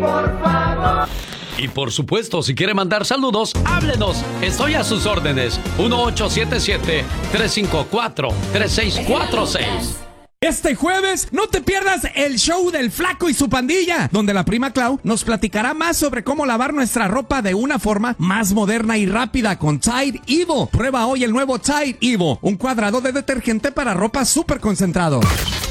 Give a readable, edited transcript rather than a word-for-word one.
por favor. Y por supuesto, si quiere mandar saludos, háblenos. Estoy a sus órdenes. 1877-354-3646. Este jueves, no te pierdas el show del Flaco y su pandilla, donde la prima Clau nos platicará más sobre cómo lavar nuestra ropa de una forma más moderna y rápida con Tide Evo. Prueba hoy el nuevo Tide Evo, un cuadrado de detergente para ropa súper concentrado.